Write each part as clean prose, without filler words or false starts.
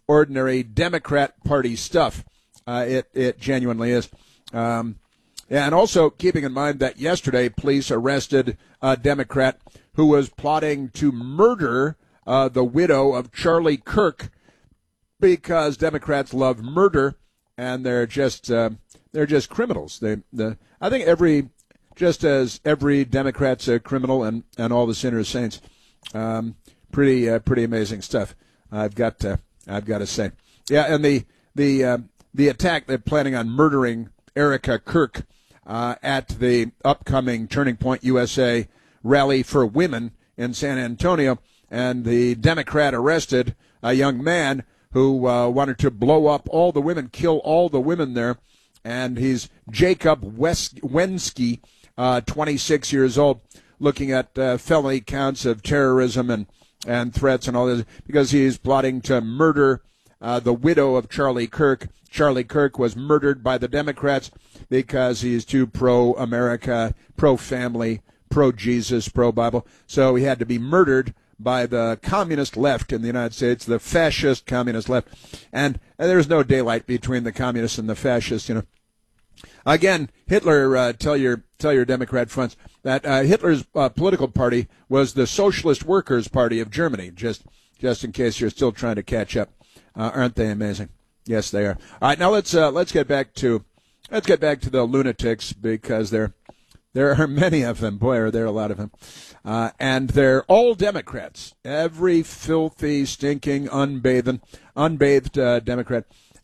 ordinary Democrat Party stuff. It genuinely is. Yeah, and also keeping in mind that yesterday police arrested a Democrat who was plotting to murder the widow of Charlie Kirk, because Democrats love murder and they're just criminals. I think just as every Democrat's a criminal and all the sinners saints. Pretty amazing stuff. I've got to say. Yeah, and the attack, they're planning on murdering Erica Kirk at the upcoming Turning Point USA rally for women in San Antonio, and the Democrat arrested a young man who wanted to blow up all the women, kill all the women there, and he's Jacob Wensky, 26 years old, looking at felony counts of terrorism and threats and all this, because he's plotting to murder the widow of Charlie Kirk. Charlie Kirk was murdered by the Democrats because he's too pro-America, pro-family, pro-Jesus, pro-Bible. So he had to be murdered by the communist left in the United States, the fascist communist left. And there's no daylight between the communists and the fascists, you know. Again, Hitler, tell your Democrat friends that Hitler's political party was the Socialist Workers' Party of Germany, just in case you're still trying to catch up. Aren't they amazing? Yes, they are. All right, now let's get back to the lunatics, because there are many of them. Boy, are there a lot of them. And they're all Democrats. Every filthy, stinking, unbathed Democrat.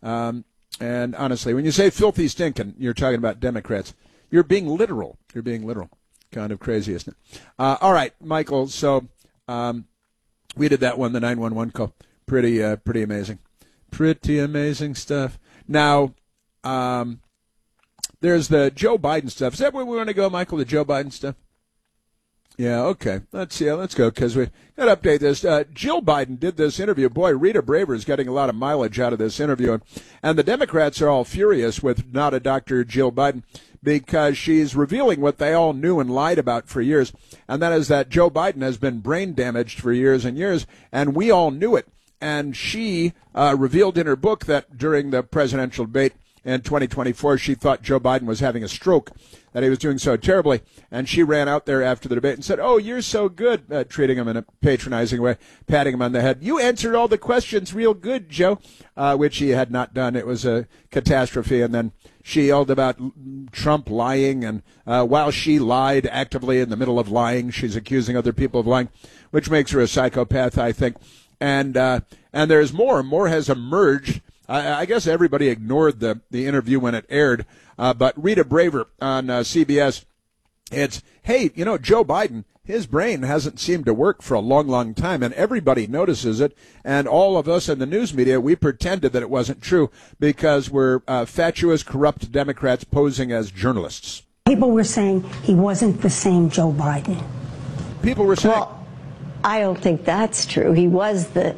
And honestly, when you say filthy, stinking, you're talking about Democrats. You're being literal. Kind of crazy, isn't it? All right, Michael. So we did that one, the 911 call. Pretty amazing. Pretty amazing stuff. Now, there's the Joe Biden stuff. Is that where we want to go, Michael, the Joe Biden stuff? Yeah, okay. Let's go, because we got to update this. Jill Biden did this interview. Boy, Rita Braver is getting a lot of mileage out of this interview. And the Democrats are all furious with not a Dr. Jill Biden, because she's revealing what they all knew and lied about for years, and that is that Joe Biden has been brain damaged for years and years, and we all knew it. And she revealed in her book that during the presidential debate in 2024, she thought Joe Biden was having a stroke, that he was doing so terribly. And she ran out there after the debate and said, "Oh, you're so good," treating him in a patronizing way, patting him on the head. "You answered all the questions real good, Joe," which he had not done. It was a catastrophe. And then she yelled about Trump lying. And while she lied actively in the middle of lying, she's accusing other people of lying, which makes her a psychopath, I think. And there's more. More has emerged. I guess everybody ignored the interview when it aired, but Rita Braver on CBS, it's, hey, Joe Biden, his brain hasn't seemed to work for a long, long time, and everybody notices it, and all of us in the news media, we pretended that it wasn't true because we're fatuous, corrupt Democrats posing as journalists. People were saying he wasn't the same Joe Biden. People were saying... Well, I don't think that's true. He was the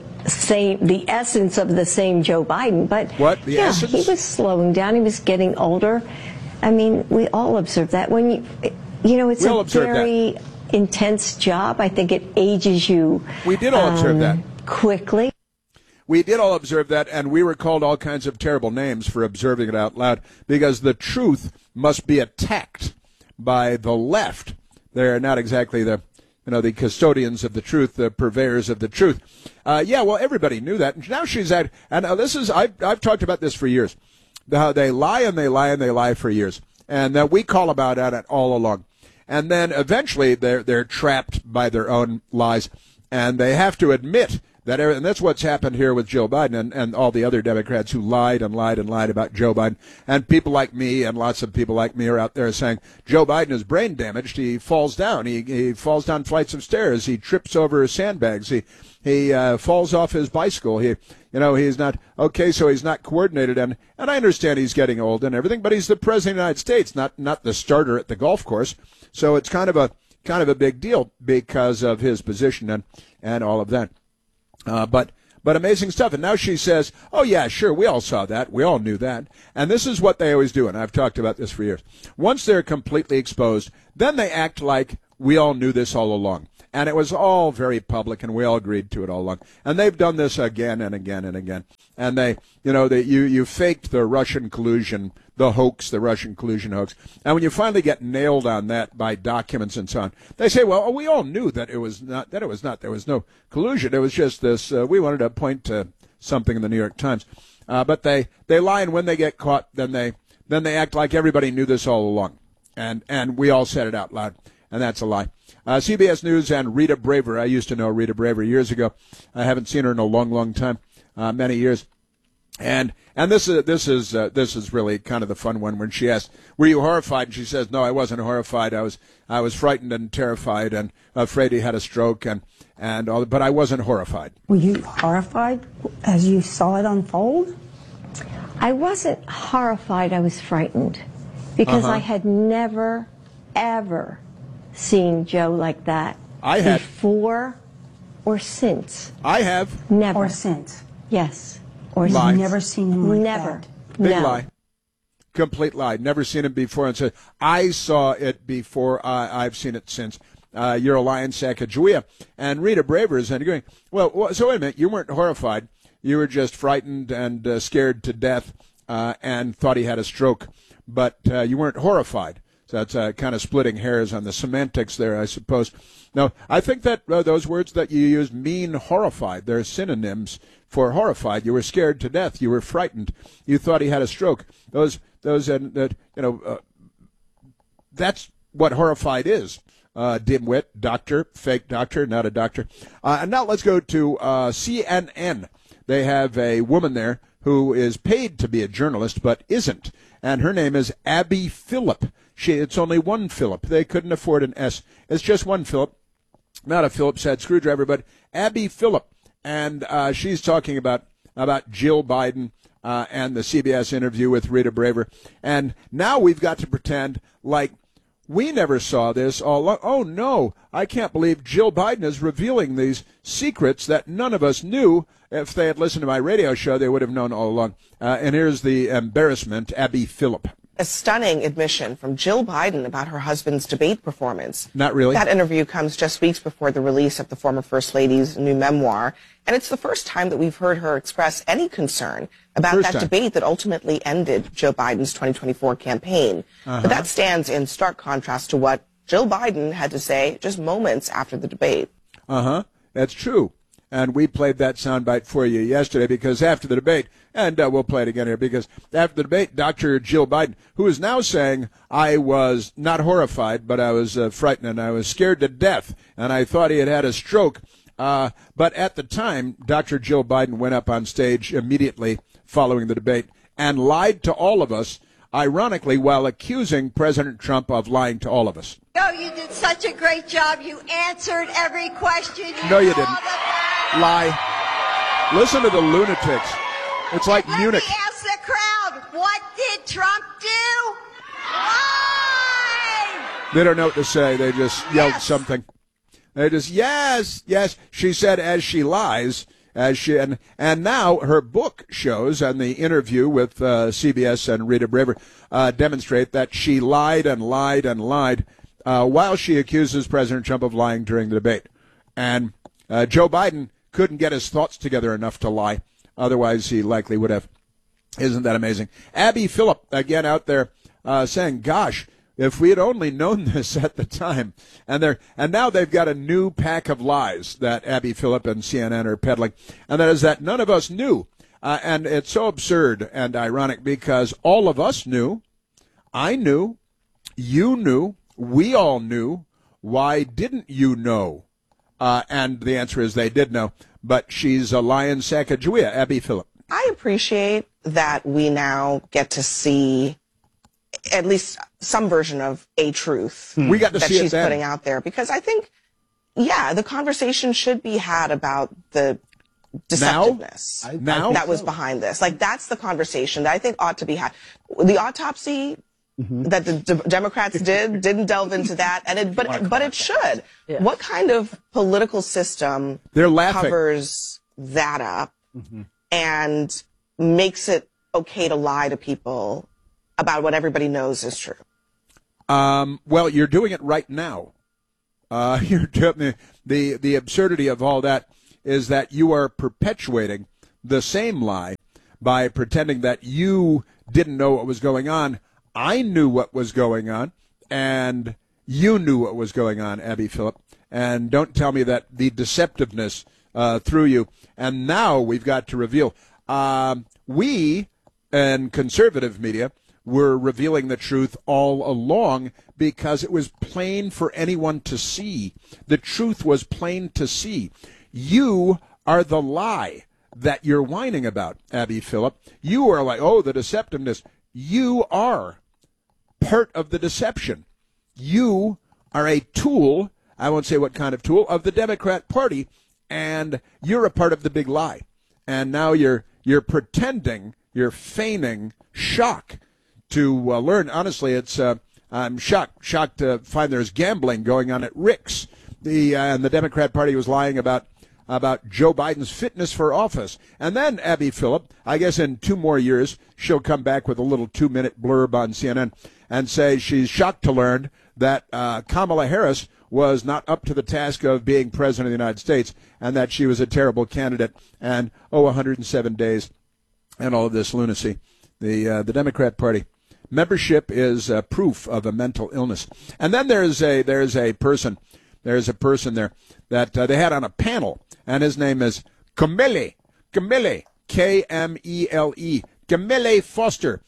essence of the same Joe Biden, but what? The essence? He was slowing down. He was getting older. I mean, we all observe that. When it's a very intense job. I think it ages you. We did all observe that quickly. We did all observe that, and we were called all kinds of terrible names for observing it out loud, because the truth must be attacked by the left. They're not exactly the custodians of the truth, the purveyors of the truth. Well, everybody knew that. And now she's at, and this is, I've talked about this for years. How they lie and they lie and they lie for years. And we call about it all along. And then eventually they're trapped by their own lies. And they have to admit that, and that's what's happened here with Joe Biden and all the other Democrats who lied and lied and lied about Joe Biden. And people like me and lots of people like me are out there saying Joe Biden is brain damaged. He falls down. He falls down flights of stairs. He trips over sandbags. He falls off his bicycle. He's not okay. So he's not coordinated. And I understand he's getting old and everything, but he's the president of the United States, not the starter at the golf course. So it's kind of a big deal because of his position and all of that. But amazing stuff. And now she says, oh, yeah, sure, we all saw that. We all knew that. And this is what they always do, and I've talked about this for years. Once they're completely exposed, then they act like we all knew this all along. And it was all very public, and we all agreed to it all along. And they've done this again and again and again. And you faked the Russian collusion, the hoax, the Russian collusion hoax. And when you finally get nailed on that by documents and so on, they say, well, we all knew that there was no collusion. It was just this, we wanted to point to something in the New York Times. But they lie, and when they get caught, then they act like everybody knew this all along. And we all said it out loud. And that's a lie. CBS News and Rita Braver. I used to know Rita Braver years ago. I haven't seen her in a long, long time, many years. And this is really kind of the fun one when she asked, "Were you horrified?" And she says, "No, I wasn't horrified. I was frightened and terrified and afraid he had a stroke and all, but I wasn't horrified." Were you horrified as you saw it unfold? I wasn't horrified. I was frightened because I had never, ever seen Joe like that. I had. Before or since. I have. Never. Or since? Yes. Or Lie. you've never seen him like Never. that? Big No. lie. Complete lie. Never seen him before and said, I saw it before, I've seen it since. You're a lying sack of Julia. And Rita Braver is going, well, so wait a minute, you weren't horrified. You were just frightened and scared to death and thought he had a stroke. But you weren't horrified. So that's kind of splitting hairs on the semantics there, I suppose. No, I think that those words that you used mean horrified. They're synonyms for horrified. You were scared to death. You were frightened. You thought he had a stroke. That's what horrified is. Dimwit, doctor, fake doctor, not a doctor. And now let's go to CNN. They have a woman there who is paid to be a journalist but isn't. And her name is Abby Phillip. It's only one Phillip. They couldn't afford an S. It's just one Phillip. Not a Phillips head screwdriver, but Abby Phillip. And she's talking about Jill Biden and the CBS interview with Rita Braver. And now we've got to pretend like we never saw this all along. Oh, no, I can't believe Jill Biden is revealing these secrets that none of us knew. If they had listened to my radio show, they would have known all along. And here's the embarrassment, Abby Phillip. A stunning admission from Jill Biden about her husband's debate performance. Not really. That interview comes just weeks before the release of the former First Lady's new memoir, and it's the first time that we've heard her express any concern about that debate that ultimately ended Joe Biden's 2024 campaign. But that stands in stark contrast to what Jill Biden had to say just moments after the debate. That's true. And we played that soundbite for you yesterday because after the debate, and we'll play it again here, because after the debate, Dr. Jill Biden, who is now saying, I was not horrified, but I was frightened and I was scared to death, and I thought he had had a stroke. But at the time, Dr. Jill Biden went up on stage immediately following the debate and lied to all of us, ironically, while accusing President Trump of lying to all of us. No, you did such a great job. You answered every question. No, you didn't. Lie. Listen to the lunatics. It's like Munich. Let me ask the crowd, what did Trump do? Lie! They don't know what to say. They just yelled something. They just, yes. She said as she lies, and now her book shows, and the interview with CBS and Rita Braver demonstrate that she lied and lied and lied while she accuses President Trump of lying during the debate. And Joe Biden couldn't get his thoughts together enough to lie. Otherwise, he likely would have. Isn't that amazing? Abby Phillip, again, out there saying, gosh, if we had only known this at the time. And now they've got a new pack of lies that Abby Phillip and CNN are peddling. And that is that none of us knew. And it's so absurd and ironic because all of us knew. I knew. You knew. We all knew. Why didn't you know? And the answer is they did know. But she's a lion Sacagawea, Abby Phillip. I appreciate that we now get to see at least some version of a truth we got to that see she's it putting out there. Because I think, the conversation should be had about the deceptiveness that was behind this. Like, that's the conversation that I think ought to be had. The autopsy that the Democrats didn't delve into that, and but it should. Yeah. What kind of political system covers that up and makes it okay to lie to people about what everybody knows is true? Well, you're doing it right now. The absurdity of all that is that you are perpetuating the same lie by pretending that you didn't know what was going on. I knew what was going on, and you knew what was going on, Abby Phillip. And don't tell me that the deceptiveness threw you. And now we've got to reveal. We, in conservative media, were revealing the truth all along because it was plain for anyone to see. The truth was plain to see. You are the lie that you're whining about, Abby Phillip. You are like, oh, the deceptiveness. You are part of the deception. You are a tool, I won't say what kind of tool, of the Democrat Party, and you're a part of the big lie. And now you're pretending, you're feigning shock to learn. Honestly, it's I'm shocked to find there's gambling going on at Rick's. And the Democrat Party was lying about Joe Biden's fitness for office. And then Abby Phillip, I guess in 2 more years, she'll come back with a little 2-minute blurb on CNN and say she's shocked to learn that Kamala Harris was not up to the task of being president of the United States and that she was a terrible candidate and, 107 days and all of this lunacy. The Democrat Party membership is proof of a mental illness. And then there's a person there that they had on a panel, and his name is Camille, K-M-E-L-E, Camille Foster,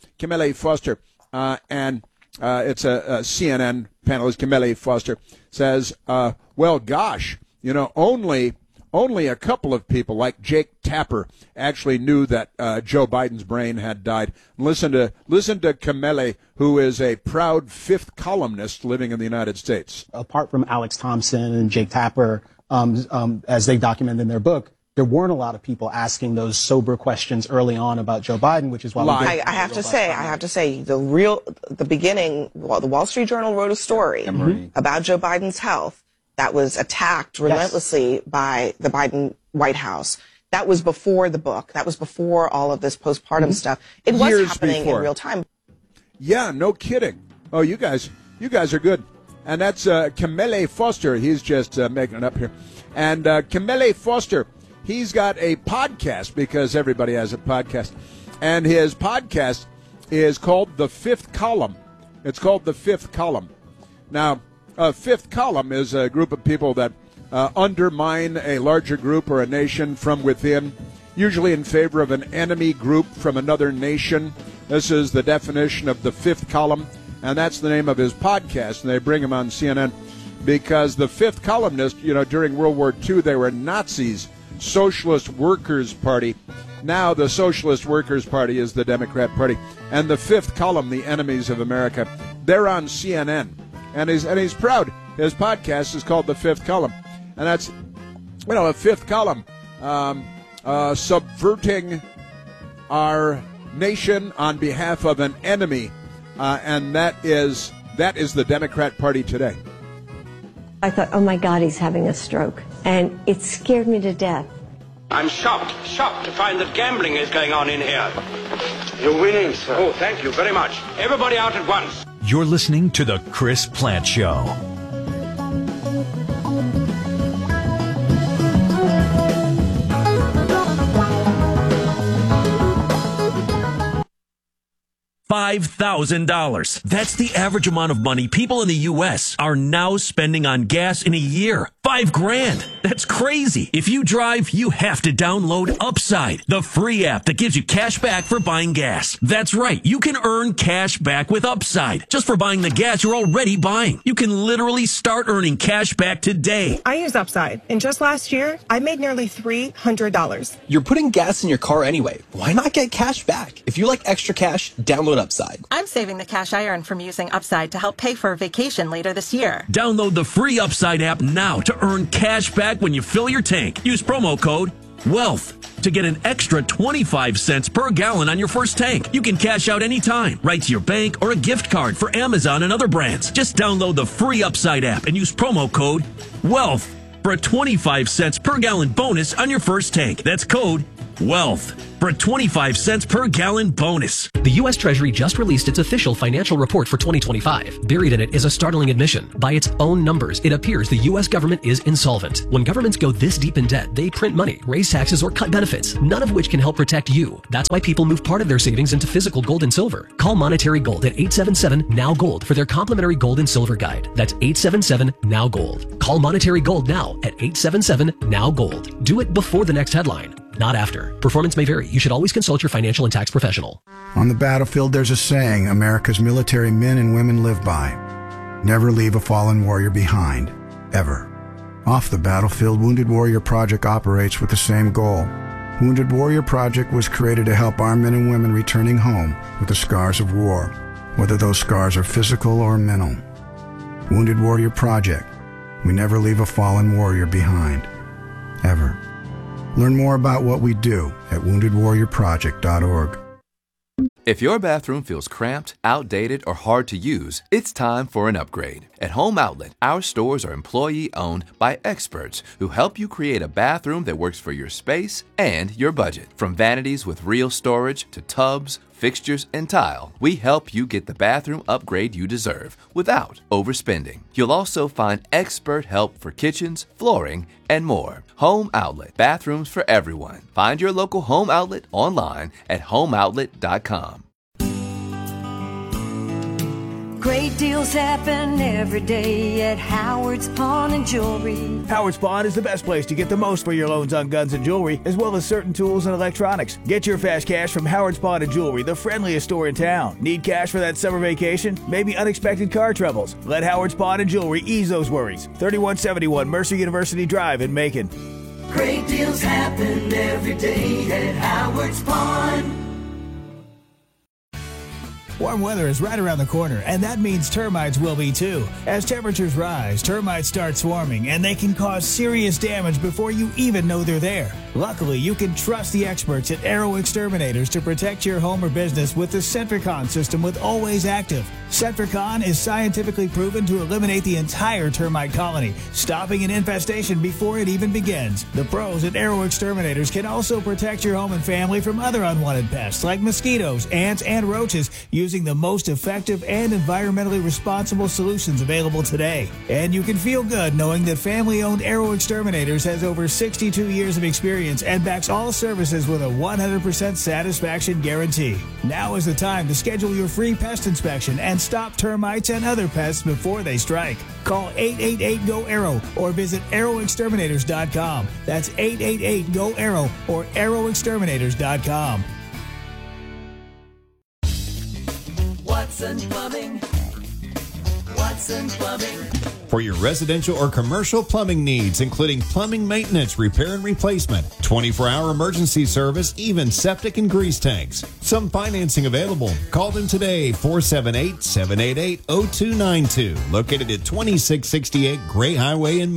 and it's a CNN panelist. Camille Foster says, well, gosh, only a couple of people like Jake Tapper actually knew that Joe Biden's brain had died. Listen to Camille, who is a proud 5th columnist living in the United States. Apart from Alex Thompson and Jake Tapper, as they document in their book, there weren't a lot of people asking those sober questions early on about Joe Biden, which is why I have to say, the beginning, the Wall Street Journal wrote a story about Joe Biden's health that was attacked relentlessly by the Biden White House. That was before the book. That was before all of this postpartum stuff. It was happening in real time. Yeah, no kidding. Oh, you guys are good. And that's Camille Foster. He's just making it up here. And Camille Foster, he's got a podcast because everybody has a podcast. And his podcast is called The Fifth Column. It's called The Fifth Column. Now, Fifth Column is a group of people that undermine a larger group or a nation from within, usually in favor of an enemy group from another nation. This is the definition of The Fifth Column, and that's the name of his podcast, and they bring him on CNN because the fifth columnist, during World War II, they were Nazis, Socialist Workers' Party. Now the Socialist Workers' Party is the Democrat Party, and the fifth column, the enemies of America, they're on CNN. And he's proud. His podcast is called The Fifth Column. And that's, a fifth column, subverting our nation on behalf of an enemy. And that is the Democrat Party today. I thought, oh, my God, he's having a stroke. And it scared me to death. I'm shocked to find that gambling is going on in here. You're winning, sir. Oh, thank you very much. Everybody out at once. You're listening to The Chris Plante Show. $5,000. That's the average amount of money people in the U.S. are now spending on gas in a year. $5,000. That's crazy. If you drive, you have to download Upside, the free app that gives you cash back for buying gas. That's right. You can earn cash back with Upside just for buying the gas you're already buying. You can literally start earning cash back today. I use Upside, and just last year, I made nearly $300. You're putting gas in your car anyway. Why not get cash back? If you like extra cash, download Upside. I'm saving the cash I earn from using Upside to help pay for a vacation later this year. Download the free Upside app now to earn cash back when you fill your tank. Use promo code WEALTH to get an extra 25 cents per gallon on your first tank. You can cash out anytime, right to your bank or a gift card for Amazon and other brands. Just download the free Upside app and use promo code WEALTH for a 25 cents per gallon bonus on your first tank. That's code Wealth for a 25 cents per gallon bonus. The U.S. Treasury just released its official financial report for 2025. Buried in it is a startling admission. By its own numbers, it appears the U.S. government is insolvent. When governments go this deep in debt, they print money, raise taxes, or cut benefits, none of which can help protect you. That's why people move part of their savings into physical gold and silver. Call Monetary Gold at 877-NOW-GOLD for their complimentary gold and silver guide. That's 877-NOW-GOLD. Call Monetary Gold now at 877-NOW-GOLD. Do it before the next headline, not after. Performance may vary. You should always consult your financial and tax professional. On the battlefield, there's a saying America's military men and women live by. Never leave a fallen warrior behind, ever. Off the battlefield, Wounded Warrior Project operates with the same goal. Wounded Warrior Project was created to help our men and women returning home with the scars of war, whether those scars are physical or mental. Wounded Warrior Project. We never leave a fallen warrior behind, ever. Learn more about what we do at woundedwarriorproject.org. If your bathroom feels cramped, outdated, or hard to use, it's time for an upgrade. At Home Outlet, our stores are employee-owned by experts who help you create a bathroom that works for your space and your budget. From vanities with real storage to tubs, fixtures, and tile, we help you get the bathroom upgrade you deserve without overspending. You'll also find expert help for kitchens, flooring, and more. Home Outlet, bathrooms for everyone. Find your local Home Outlet online at homeoutlet.com. Great deals happen every day at Howard's Pawn and Jewelry. Howard's Pawn is the best place to get the most for your loans on guns and jewelry, as well as certain tools and electronics. Get your fast cash from Howard's Pawn and Jewelry, the friendliest store in town. Need cash for that summer vacation? Maybe unexpected car troubles? Let Howard's Pawn and Jewelry ease those worries. 3171 Mercer University Drive in Macon. Great deals happen every day at Howard's Pawn. Warm weather is right around the corner, and that means termites will be too. As temperatures rise, termites start swarming, and they can cause serious damage before you even know they're there. Luckily, you can trust the experts at Arrow Exterminators to protect your home or business with the Centricon system with Always Active. Centricon is scientifically proven to eliminate the entire termite colony, stopping an infestation before it even begins. The pros at Arrow Exterminators can also protect your home and family from other unwanted pests like mosquitoes, ants, and roaches using the most effective and environmentally responsible solutions available today. And you can feel good knowing that family-owned Arrow Exterminators has over 62 years of experience and backs all services with a 100% satisfaction guarantee. Now is the time to schedule your free pest inspection and stop termites and other pests before they strike. Call 888-GO-ARROW or visit arrowexterminators.com. That's 888-GO-ARROW or arrowexterminators.com. Watson Plumbing. Watson Plumbing. For your residential or commercial plumbing needs, including plumbing maintenance, repair and replacement, 24-hour emergency service, even septic and grease tanks. Some financing available. Call them today, 478-788-0292. Located at 2668 Gray Highway in